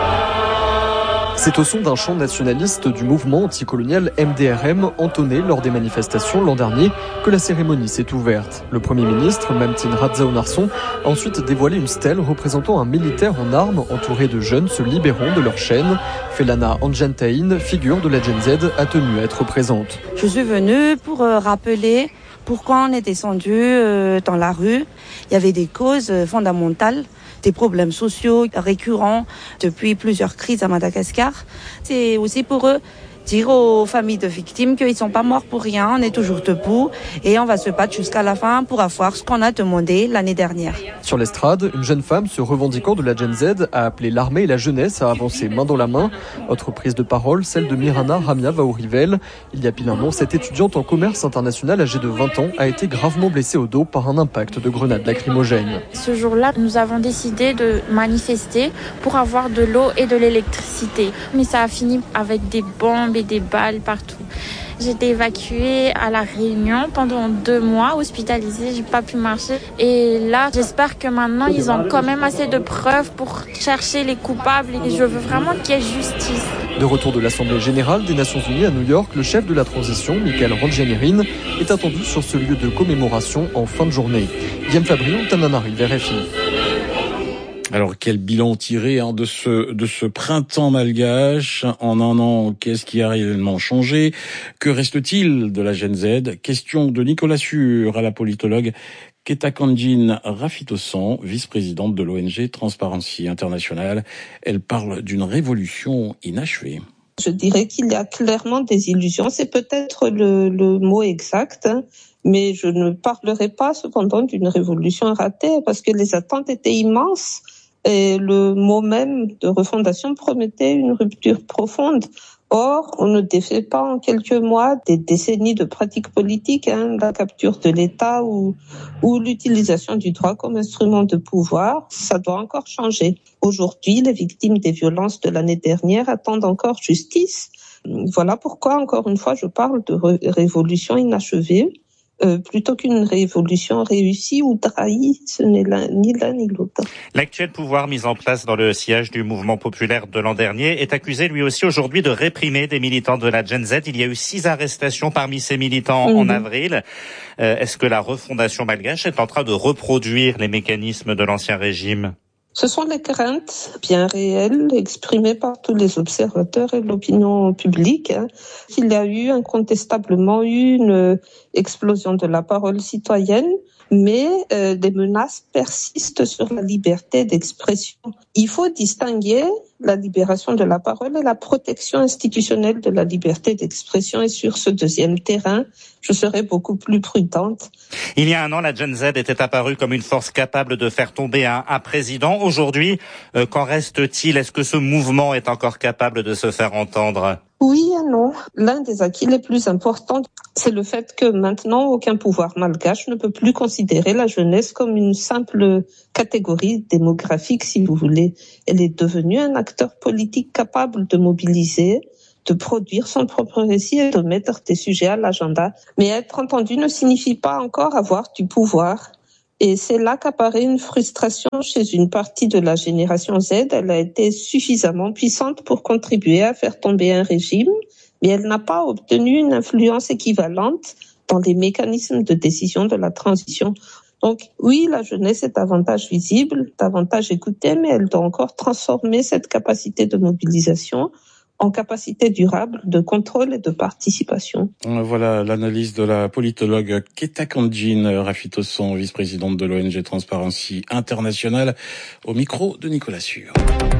C'est au son d'un chant nationaliste du mouvement anticolonial M D R M entonné lors des manifestations l'an dernier que la cérémonie s'est ouverte. Le Premier ministre, Mamtine Radzao-Narsson, a ensuite dévoilé une stèle représentant un militaire en armes entouré de jeunes se libérant de leur chaîne. Felana Anjantaïn, figure de la Gen Z, a tenu à être présente. Je suis venue pour euh, rappeler pourquoi on est descendu euh, dans la rue. Il y avait des causes fondamentales, des problèmes sociaux récurrents depuis plusieurs crises à Madagascar. C'est aussi pour eux dire aux familles de victimes qu'ils ne sont pas morts pour rien, on est toujours debout et on va se battre jusqu'à la fin pour avoir ce qu'on a demandé l'année dernière. Sur l'estrade, une jeune femme se revendiquant de la Gen Z a appelé l'armée et la jeunesse à avancer main dans la main. Autre prise de parole, celle de Mirana Ramia Vaourivel. Il y a pile un an, cette étudiante en commerce international âgée de vingt ans a été gravement blessée au dos par un impact de grenade lacrymogène. Ce jour-là, nous avons décidé de manifester pour avoir de l'eau et de l'électricité. Mais ça a fini avec des bombes et des balles partout. J'ai été évacuée à La Réunion pendant deux mois, hospitalisée, j'ai pas pu marcher. Et là, j'espère que maintenant, ils ont quand même assez de preuves pour chercher les coupables. Et je veux vraiment qu'il y ait justice. De retour de l'Assemblée générale des Nations Unies à New York, le chef de la transition, Michael Randjanerin, est attendu sur ce lieu de commémoration en fin de journée. Guillaume Fabry, Antananarive, R F I. Alors, quel bilan tiré hein, de ce de ce printemps malgache en un an? Qu'est-ce qui a réellement changé? Que reste-t-il de la Gen Z? Question de Nicolas Sûr à la politologue Ketakanjin Rafitosan, vice-présidente de l'O N G Transparency International. Elle parle d'une révolution inachevée. Je dirais qu'il y a clairement des illusions. C'est peut-être le, le mot exact, hein, mais je ne parlerai pas cependant d'une révolution ratée parce que les attentes étaient immenses. Et le mot même de refondation promettait une rupture profonde. Or, on ne défait pas en quelques mois des décennies de pratiques politiques, hein, la capture de l'État ou, ou l'utilisation du droit comme instrument de pouvoir. Ça doit encore changer. Aujourd'hui, les victimes des violences de l'année dernière attendent encore justice. Voilà pourquoi, encore une fois, je parle de ré- révolution inachevée. Euh, plutôt qu'une révolution réussie ou trahie, ce n'est l'un, ni l'un ni l'autre. L'actuel pouvoir mis en place dans le sillage du mouvement populaire de l'an dernier est accusé lui aussi aujourd'hui de réprimer des militants de la Gen Z. Il y a eu six arrestations parmi ces militants mmh. en avril. Euh, est-ce que la refondation malgache est en train de reproduire les mécanismes de l'ancien régime ? Ce sont les craintes bien réelles exprimées par tous les observateurs et l'opinion publique. Hein. Il y a eu incontestablement eu une explosion de la parole citoyenne. mais euh, des menaces persistent sur la liberté d'expression. Il faut distinguer la libération de la parole et la protection institutionnelle de la liberté d'expression. Et sur ce deuxième terrain, je serai beaucoup plus prudente. Il y a un an, la Gen Z était apparue comme une force capable de faire tomber un, un président. Aujourd'hui, euh, qu'en reste-t-il? Est-ce que ce mouvement est encore capable de se faire entendre? Oui et non. L'un des acquis les plus importants, c'est le fait que maintenant, aucun pouvoir malgache ne peut plus considérer la jeunesse comme une simple catégorie démographique, si vous voulez. Elle est devenue un acteur politique capable de mobiliser, de produire son propre récit et de mettre des sujets à l'agenda. Mais être entendu ne signifie pas encore avoir du pouvoir. Et c'est là qu'apparaît une frustration chez une partie de la génération Z. Elle a été suffisamment puissante pour contribuer à faire tomber un régime, mais elle n'a pas obtenu une influence équivalente dans les mécanismes de décision de la transition. Donc oui, la jeunesse est davantage visible, davantage écoutée, mais elle doit encore transformer cette capacité de mobilisation en capacité durable de contrôle et de participation. Voilà l'analyse de la politologue Keta Kandjin Rafitosson, vice-présidente de l'O N G Transparency International, au micro de Nicolas Sûr.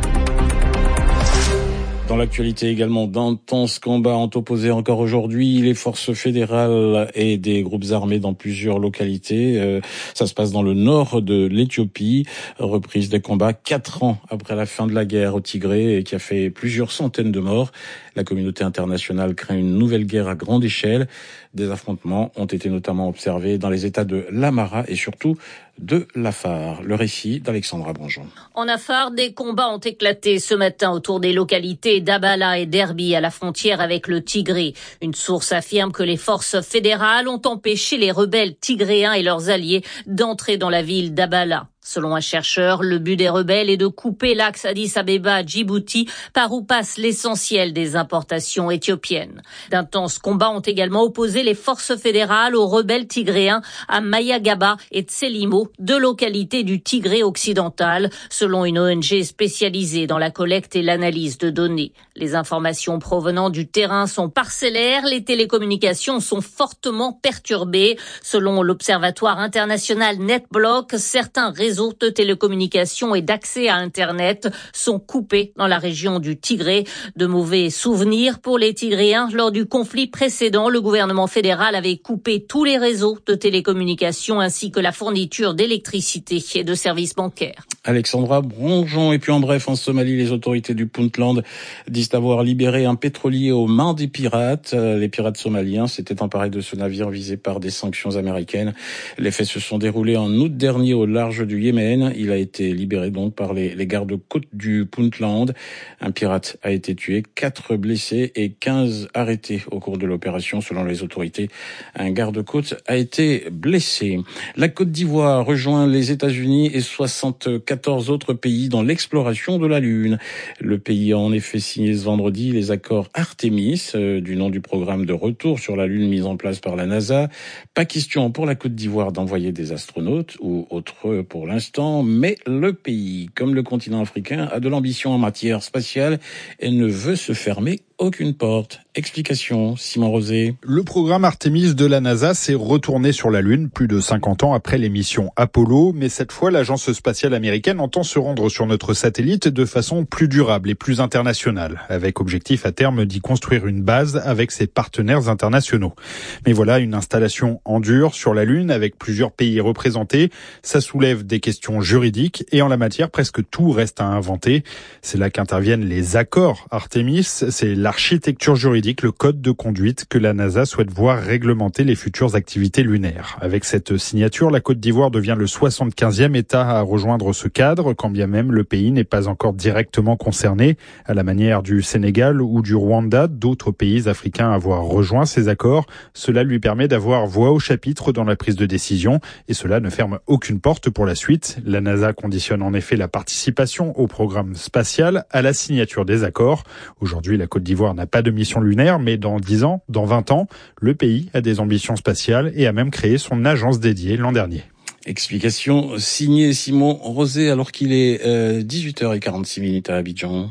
Dans l'actualité également, d'intenses combats ont opposé encore aujourd'hui les forces fédérales et des groupes armés dans plusieurs localités. Euh, ça se passe dans le nord de l'Éthiopie. Reprise des combats quatre ans après la fin de la guerre au Tigré, qui a fait plusieurs centaines de morts. La communauté internationale craint une nouvelle guerre à grande échelle. Des affrontements ont été notamment observés dans les États de l'Amhara et surtout de l'Afar. Le récit d'Alexandra Bonjon. En Afar, des combats ont éclaté ce matin autour des localités d'Abala et d'Erbi à la frontière avec le Tigré. Une source affirme que les forces fédérales ont empêché les rebelles tigréens et leurs alliés d'entrer dans la ville d'Abala. Selon un chercheur, le but des rebelles est de couper l'axe Addis Abeba-Djibouti par où passe l'essentiel des importations éthiopiennes. D'intenses combats ont également opposé les forces fédérales aux rebelles tigréens à Mayagaba et Tselimo, deux localités du Tigré occidental, selon une O N G spécialisée dans la collecte et l'analyse de données. Les informations provenant du terrain sont parcellaires, les télécommunications sont fortement perturbées. Selon l'Observatoire international NetBlock, certains réseaux de télécommunications et d'accès à Internet sont coupés dans la région du Tigré. De mauvais souvenirs pour les Tigréens. Lors du conflit précédent, le gouvernement fédéral avait coupé tous les réseaux de télécommunications ainsi que la fourniture d'électricité et de services bancaires. Alexandra Bronjon. Et puis en bref, en Somalie, les autorités du Puntland disent avoir libéré un pétrolier aux mains des pirates. Les pirates somaliens s'étaient emparés de ce navire visé par des sanctions américaines. Les faits se sont déroulés en août dernier au large du Yémen. Il a été libéré donc par les, les gardes-côtes du Puntland. Un pirate a été tué, quatre blessés et quinze arrêtés au cours de l'opération. Selon les autorités, un garde-côte a été blessé. La Côte d'Ivoire rejoint les États-Unis et soixante-quatorze autres pays dans l'exploration de la Lune. Le pays a en effet signé ce vendredi les accords Artemis, euh, du nom du programme de retour sur la Lune mis en place par la NASA. Pas question pour la Côte d'Ivoire d'envoyer des astronautes ou autres pour l'instant, mais le pays, comme le continent africain, a de l'ambition en matière spatiale et ne veut se fermer aucune porte. Explication, Simon Rosé. Le programme Artemis de la NASA s'est retourné sur la Lune plus de cinquante ans après les missions Apollo, mais cette fois, l'agence spatiale américaine entend se rendre sur notre satellite de façon plus durable et plus internationale, avec objectif à terme d'y construire une base avec ses partenaires internationaux. Mais voilà, une installation en dur sur la Lune avec plusieurs pays représentés, ça soulève des questions juridiques et en la matière, presque tout reste à inventer. C'est là qu'interviennent les accords Artemis, c'est l'architecture juridique, le code de conduite que la NASA souhaite voir réglementer les futures activités lunaires. Avec cette signature, la Côte d'Ivoire devient le soixante-quinzième État à rejoindre ce cadre, quand bien même le pays n'est pas encore directement concerné. À la manière du Sénégal ou du Rwanda, d'autres pays africains à avoir rejoint ces accords. Cela lui permet d'avoir voix au chapitre dans la prise de décision et cela ne ferme aucune porte pour la suite. La NASA conditionne en effet la participation au programme spatial à la signature des accords. Aujourd'hui, la Côte d'Ivoire n'a pas de mission lunaire, mais dans dix ans, dans vingt ans, le pays a des ambitions spatiales et a même créé son agence dédiée l'an dernier. Explication signée Simon Rosé alors qu'il est euh, dix-huit heures quarante-six minutes à Abidjan.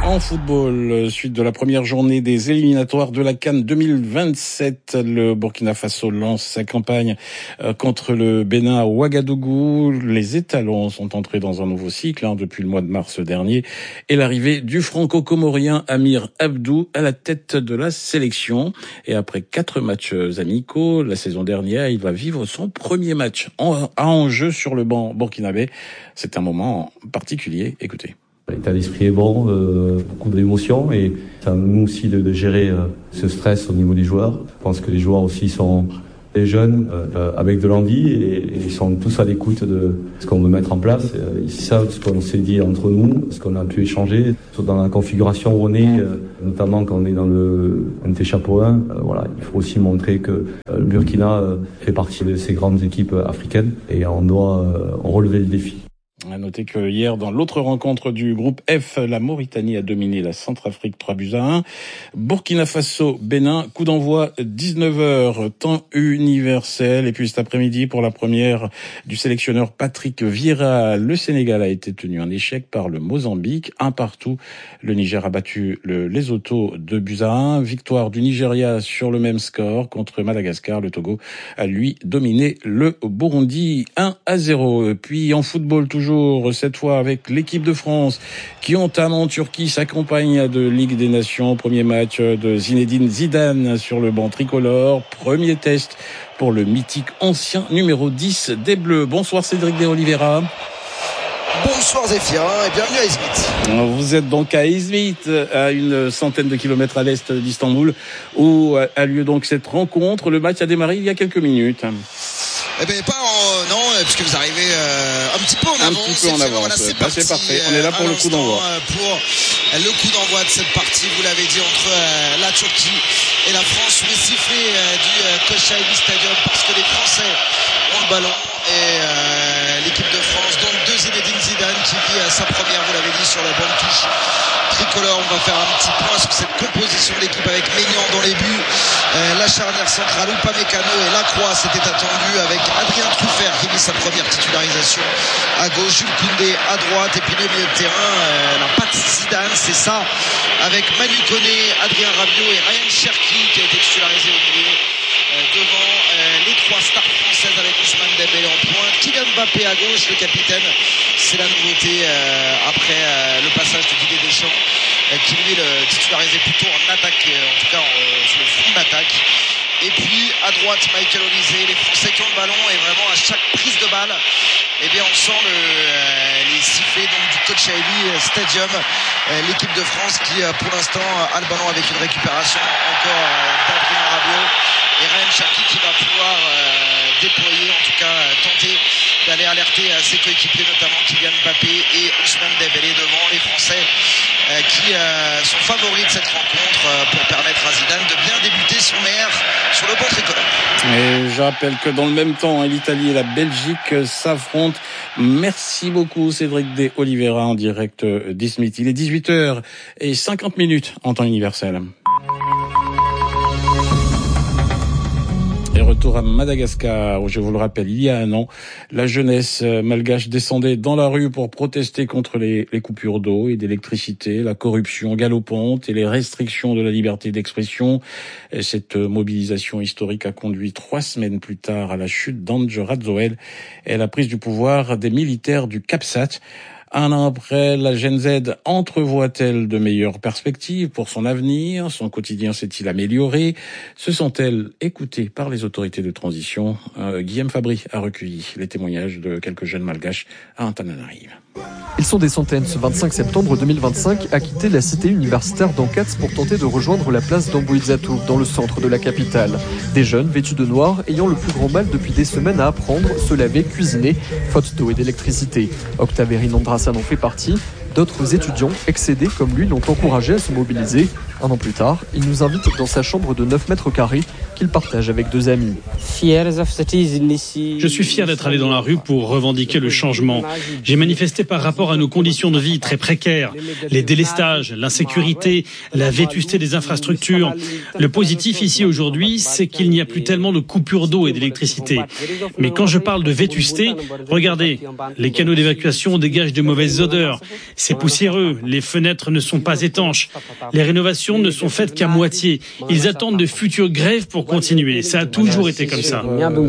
En football, suite de la première journée des éliminatoires de la CAN deux mille vingt-sept, le Burkina Faso lance sa campagne contre le Bénin à Ouagadougou. Les étalons sont entrés dans un nouveau cycle hein, depuis le mois de mars dernier et l'arrivée du franco-comorien Amir Abdou à la tête de la sélection. Et après quatre matchs amicaux la saison dernière, il va vivre son premier match en, à enjeu sur le banc burkinabé. C'est un moment particulier. Écoutez. L'état d'esprit est bon, euh, beaucoup d'émotions et c'est à nous aussi de, de gérer euh, ce stress au niveau des joueurs. Je pense que les joueurs aussi sont des jeunes euh, avec de l'envie et, et ils sont tous à l'écoute de ce qu'on veut mettre en place. Euh, ils savent ce qu'on s'est dit entre nous, ce qu'on a pu échanger. Dans la configuration où on est, euh, notamment quand on est dans le N T Chapeau un, euh, voilà, il faut aussi montrer que euh, le Burkina euh, fait partie de ces grandes équipes africaines et on doit euh, relever le défi. À noter que hier, dans l'autre rencontre du groupe F, la Mauritanie a dominé la Centrafrique trois buts à un. Burkina Faso, Bénin, coup d'envoi dix-neuf heures, temps universel. Et puis cet après-midi, pour la première du sélectionneur Patrick Vieira, le Sénégal a été tenu en échec par le Mozambique. Un partout, le Niger a battu le Lesotho deux buts à un. Victoire du Nigeria sur le même score contre Madagascar. Le Togo a lui dominé le Burundi un à zéro. Puis en football toujours, cette fois avec l'équipe de France qui entame en Turquie sa campagne de Ligue des Nations. Premier match de Zinedine Zidane sur le banc tricolore. Premier test pour le mythique ancien numéro dix des Bleus. Bonsoir Cédric de Oliveira. Bonsoir Zéphirin et bienvenue à Izmit. Vous êtes donc à Izmit, à une centaine de kilomètres à l'est d'Istanbul, où a lieu donc cette rencontre. Le match a démarré il y a quelques minutes. Eh bien, pas en, non, puisque vous arrivez euh, un petit peu en avance. Un petit peu en avance. Voilà, c'est, bah, parti, c'est parfait. On est là pour le coup d'envoi. Pour le coup d'envoi de cette partie, vous l'avez dit, entre euh, la Turquie et la France, sous les sifflets euh, du euh, Kocaeli Stadium, parce que les Français ont le ballon et euh, l'équipe de France, donc de Zinedine Zidane, qui vit euh, sa première, vous l'avez dit, sur la bonne touche tricolore. On va faire un petit point sur cette composition de l'équipe avec Maignan dans les buts, euh, la charnière centrale, Upamecano et Lacroix, c'était attendu, avec Adrien Truffert qui vit sa première titularisation à gauche, Jules Koundé à droite, et puis le milieu de terrain, euh, la patte Zidane, c'est ça, avec Manu Koné, Adrien Rabiot et Ryan Cherki qui a été titularisé au milieu. Euh, devant euh, les trois stars françaises avec Ousmane Dembélé en pointe, Kylian Mbappé à gauche, le capitaine. C'est la nouveauté euh, après euh, le passage de Didier Deschamps, euh, qui lui le titularisait plutôt en attaque, euh, en tout cas euh, sur le front d'attaque. Et puis à droite, Michael Olise, les Français qui ont le ballon, et vraiment à chaque prise de balle, eh bien on sent le, euh, les sifflets donc, du Kocaeli Stadium. Euh, l'équipe de France qui euh, pour l'instant a le ballon avec une récupération encore euh, d'Adrien Rabiot. Et Ryan Cherki qui va pouvoir euh, déployer, en tout cas euh, tenter d'aller alerter euh, ses coéquipiers, notamment Kylian Mbappé et Ousmane Dembélé devant les Français euh, qui euh, sont favoris de cette rencontre euh, pour permettre à Zidane de bien débuter son ère sur le banc tricolore. Et je rappelle que dans le même temps, l'Italie et la Belgique s'affrontent. Merci beaucoup Cédric de Oliveira en direct d'Izmit. Il est dix-huit heures cinquante en temps universel. Et retour à Madagascar, où je vous le rappelle, il y a un an, la jeunesse malgache descendait dans la rue pour protester contre les, les coupures d'eau et d'électricité, la corruption galopante et les restrictions de la liberté d'expression. Et cette mobilisation historique a conduit trois semaines plus tard à la chute d'Andry Rajoelina et à la prise du pouvoir des militaires du CAPSAT. Un an après, la Gen Z entrevoit-elle de meilleures perspectives pour son avenir? Son quotidien s'est-il amélioré? Se sent-elle écoutée par les autorités de transition? euh, Guillaume Fabry a recueilli les témoignages de quelques jeunes malgaches à Antananarive. Ils sont des centaines ce vingt-cinq septembre deux mille vingt-cinq à quitter la cité universitaire d'Ankats pour tenter de rejoindre la place d'Amboizatu dans le centre de la capitale. Des jeunes vêtus de noir ayant le plus grand mal depuis des semaines à apprendre, se laver, cuisiner, faute d'eau et d'électricité. Octave Rinandrasan en fait partie. D'autres étudiants, excédés comme lui, l'ont encouragé à se mobiliser. Un an plus tard, il nous invite dans sa chambre de neuf mètres carrés qu'il partage avec deux amis. Je suis fier d'être allé dans la rue pour revendiquer le changement. J'ai manifesté par rapport à nos conditions de vie très précaires, les délestages, l'insécurité, la vétusté des infrastructures. Le positif ici aujourd'hui, c'est qu'il n'y a plus tellement de coupures d'eau et d'électricité. Mais quand je parle de vétusté, regardez, les canaux d'évacuation dégagent de mauvaises odeurs. C'est poussiéreux, les fenêtres ne sont pas étanches. Les rénovations ne sont faites qu'à moitié. Ils attendent de futures grèves pour continuer. Ça a toujours été comme ça.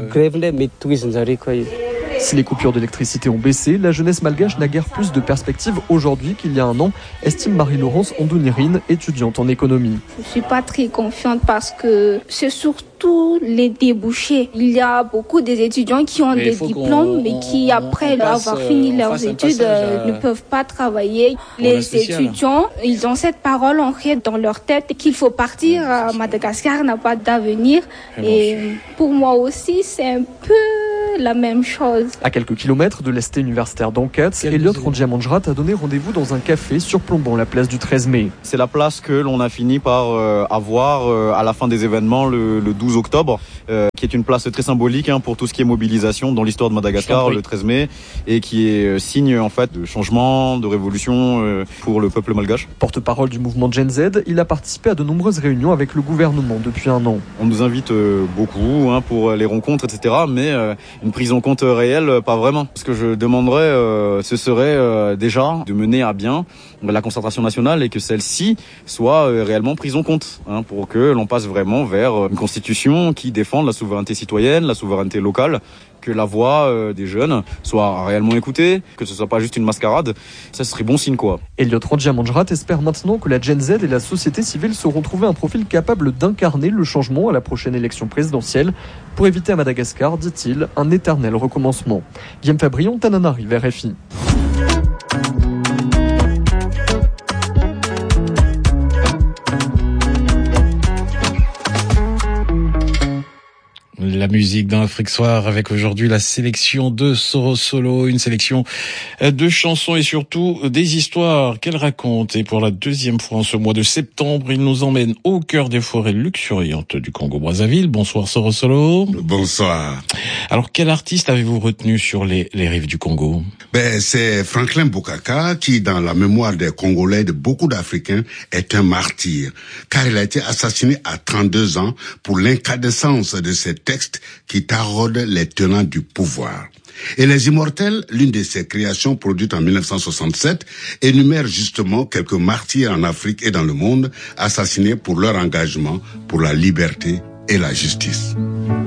Si les coupures d'électricité ont baissé, la jeunesse malgache n'a guère plus de perspectives aujourd'hui qu'il y a un an, estime Marie-Laurence Ondounirine, étudiante en économie. Je ne suis pas très confiante parce que c'est surtout les débouchés. Il y a beaucoup d'étudiants qui ont des diplômes mais qui, après passe, avoir fini leurs études, à... ne peuvent pas travailler. Les étudiants, ils ont cette parole ancrée dans leur tête qu'il faut partir. À Madagascar n'a pas d'avenir. Et pour moi aussi, c'est un peu la même chose. À quelques kilomètres de l'Est universitaire d'Ankats, Elliot Randjamanjrat a donné rendez-vous dans un café surplombant la place du treize mai. C'est la place que l'on a fini par euh, avoir euh, à la fin des événements le, le douze octobre, euh, qui est une place très symbolique hein, pour tout ce qui est mobilisation dans l'histoire de Madagascar le treize mai et qui est euh, signe en fait de changement, de révolution euh, pour le peuple malgache. Porte-parole du mouvement Gen Z, il a participé à de nombreuses réunions avec le gouvernement depuis un an. On nous invite euh, beaucoup hein, pour les rencontres, et cetera. Mais euh, une prise en compte réelle, pas vraiment. Ce que je demanderais, euh, ce serait euh, déjà de mener à bien la concertation nationale et que celle-ci soit euh, réellement prise en compte hein, pour que l'on passe vraiment vers une constitution qui défende la souveraineté citoyenne, la souveraineté locale, que la voix euh, des jeunes soit réellement écoutée, que ce soit pas juste une mascarade. Ça serait bon signe quoi. Elliot Randjamanjrat espère maintenant que la Gen Z et la société civile sauront trouver un profil capable d'incarner le changement à la prochaine élection présidentielle pour éviter à Madagascar, dit-il, un éternel recommencement. Guillaume Fabrion, Tananarive, R F I. La musique dans Afrique Soir avec aujourd'hui la sélection de Soro Solo, une sélection de chansons et surtout des histoires qu'elle raconte. Et pour la deuxième fois en ce mois de septembre, il nous emmène au cœur des forêts luxuriantes du Congo-Brazzaville. Bonsoir Soro Solo. Bonsoir. Alors quel artiste avez-vous retenu sur les, les rives du Congo? Ben, c'est Franklin Bokaka qui, dans la mémoire des Congolais et de beaucoup d'Africains, est un martyr. Car il a été assassiné à trente-deux ans pour l'incandescence de ses textes qui taraudent les tenants du pouvoir. Et Les Immortels, l'une de ses créations produites en mille neuf cent soixante-sept, énumère justement quelques martyrs en Afrique et dans le monde assassinés pour leur engagement pour la liberté et la justice.